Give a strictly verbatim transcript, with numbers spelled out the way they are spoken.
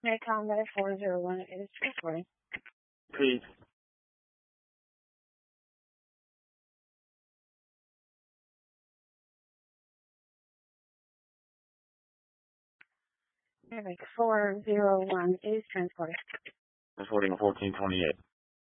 Combat four zero one is transporting. Peace. four zero one is transporting. Transporting a fourteen twenty-eight.